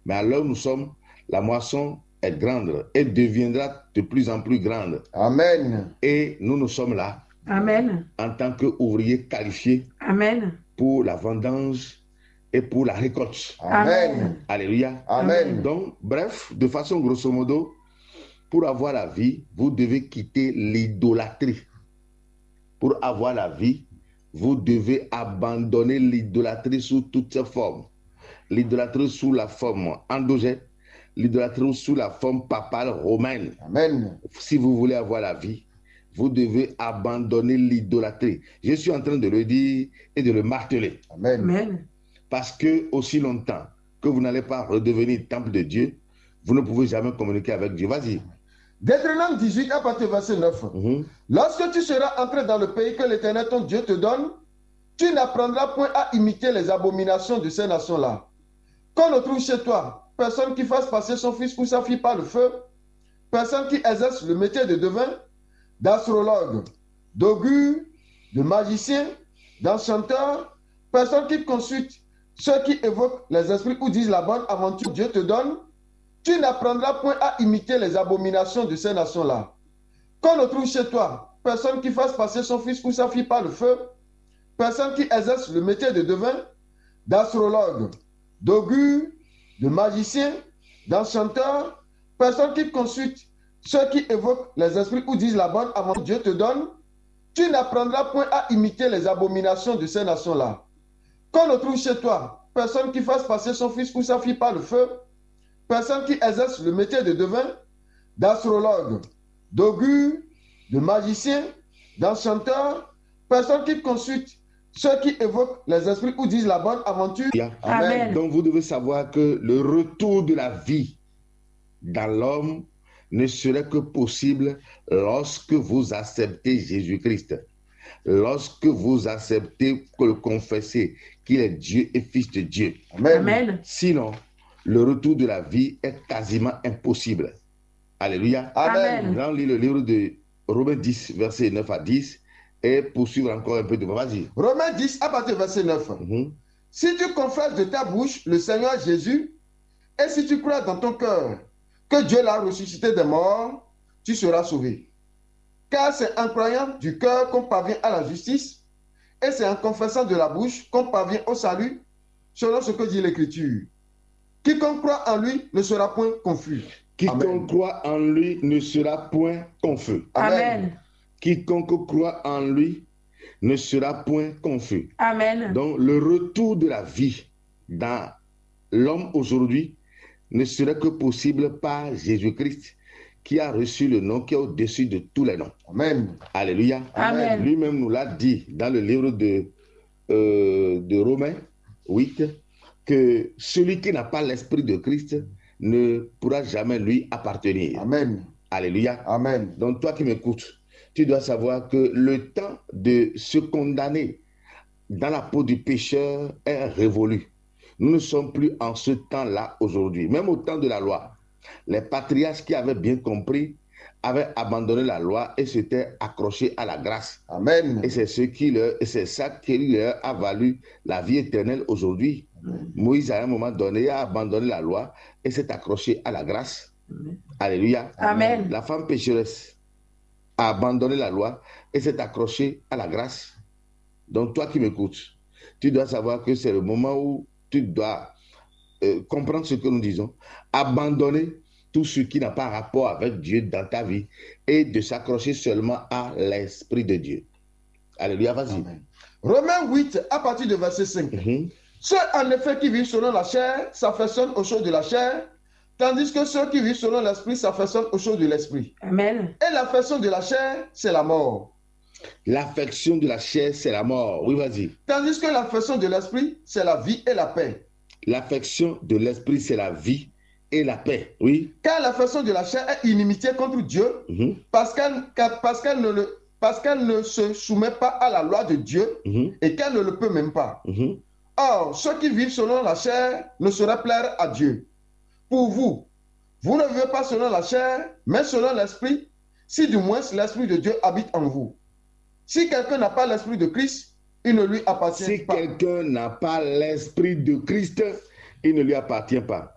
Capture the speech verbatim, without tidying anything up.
Mais à l'heure où nous sommes, la moisson est grande et deviendra de plus en plus grande. Amen. Et nous, nous sommes là Amen. en tant qu'ouvriers qualifiés Amen. pour la vendange et pour la récolte. Amen. Alléluia. Amen. Donc, bref, de façon grosso modo, pour avoir la vie, vous devez quitter l'idolâtrie. Pour avoir la vie, vous devez abandonner l'idolâtrie sous toutes ses formes. L'idolâtrie sous la forme endogène, l'idolâtrie sous la forme papale romaine. Amen. Si vous voulez avoir la vie, vous devez abandonner l'idolâtrie. Je suis en train de le dire et de le marteler. Amen. Amen. Parce que aussi longtemps que vous n'allez pas redevenir temple de Dieu, vous ne pouvez jamais communiquer avec Dieu. Vas-y. Deutéronome dix-huit, à partir du verset neuf. Mhm. Lorsque tu seras entré dans le pays que l'Éternel ton Dieu te donne, tu n'apprendras point à imiter les abominations de ces nations-là. Qu'on ne trouve chez toi personne qui fasse passer son fils ou sa fille par le feu, personne qui exerce le métier de devin, d'astrologue, d'augure, de magicien, d'enchanteur, personne qui consulte ceux qui évoquent les esprits ou disent la bonne aventure que Dieu te donne, tu n'apprendras point à imiter les abominations de ces nations-là. Qu'on ne trouve chez toi personne qui fasse passer son fils ou sa fille par le feu, personne qui exerce le métier de devin, d'astrologue, d'augure, de magicien, d'enchanteur, personne qui consulte ceux qui évoquent les esprits ou disent la bonne aventure que Dieu te donne, tu n'apprendras point à imiter les abominations de ces nations-là. Qu'on ne trouve chez toi personne qui fasse passer son fils ou sa fille par le feu, personne qui exerce le métier de devin, d'astrologue, d'augure, de magicien, d'enchanteur, personne qui consulte ceux qui évoquent les esprits ou disent la bonne aventure. Amen. Donc vous devez savoir que le retour de la vie dans l'homme ne serait que possible lorsque vous acceptez Jésus-Christ. Lorsque vous acceptez que le confesser qu'il est Dieu et Fils de Dieu. Amen. Amen. Sinon, le retour de la vie est quasiment impossible. Alléluia. Amen. Là, on lit le livre de Romains dix, versets neuf à dix, et poursuivre encore un peu devant. Vas-y. Romains dix, à partir du verset neuf. Mhm. Si tu confesses de ta bouche le Seigneur Jésus, et si tu crois dans ton cœur que Dieu l'a ressuscité des morts, tu seras sauvé. Car c'est en croyant du cœur qu'on parvient à la justice, et c'est en confessant de la bouche qu'on parvient au salut, selon ce que dit l'Écriture. Quiconque croit en lui ne sera point confus. Quiconque Amen. croit en lui ne sera point confus. Amen. Quiconque croit en lui ne sera point confus. Amen. Donc, le retour de la vie dans l'homme aujourd'hui ne serait que possible par Jésus-Christ, qui a reçu le nom qui est au-dessus de tous les noms. Amen. Alléluia. Amen. Lui-même nous l'a dit dans le livre de, euh, de Romains huit, que celui qui n'a pas l'esprit de Christ ne pourra jamais lui appartenir. Amen. Alléluia. Amen. Donc toi qui m'écoutes, tu dois savoir que le temps de se condamner dans la peau du pécheur est révolu. Nous ne sommes plus en ce temps-là aujourd'hui. Même au temps de la loi, les patriarches qui avaient bien compris avaient abandonné la loi et s'étaient accrochés à la grâce. Amen. Et c'est ce qui leur, et c'est ça qui leur a valu la vie éternelle aujourd'hui. Moïse, à un moment donné, a abandonné la loi et s'est accroché à la grâce. Amen. Alléluia. Amen. La femme pécheresse a abandonné la loi et s'est accrochée à la grâce. Donc toi qui m'écoutes, tu dois savoir que c'est le moment où tu dois euh, comprendre ce que nous disons, abandonner tout ce qui n'a pas rapport avec Dieu dans ta vie et de s'accrocher seulement à l'Esprit de Dieu. Alléluia, vas-y. Amen. Romains huit, à partir du verset cinq. Mhm. Ceux en effet qui vivent selon la chair s'affectionnent aux choses de la chair, tandis que ceux qui vivent selon l'esprit s'affectionnent aux choses de l'esprit. Amen. Et l'affection de la chair, c'est la mort. L'affection de la chair, c'est la mort. Oui, vas-y. Tandis que l'affection de l'esprit, c'est la vie et la paix. L'affection de l'esprit, c'est la vie et la paix. Oui. Car l'affection de la chair est inimitié contre Dieu, Mhm. parce qu'elle, car- parce qu'elle ne, le- parce qu'elle ne se soumet pas à la loi de Dieu Mhm. et qu'elle ne le peut même pas. Mhm. Or, ceux qui vivent selon la chair ne sauraient plaire à Dieu. Pour vous, vous ne vivez pas selon la chair, mais selon l'esprit, si du moins l'esprit de Dieu habite en vous. Si quelqu'un n'a pas l'esprit de Christ, il ne lui appartient Si pas. quelqu'un n'a pas l'esprit de Christ, il ne lui appartient pas.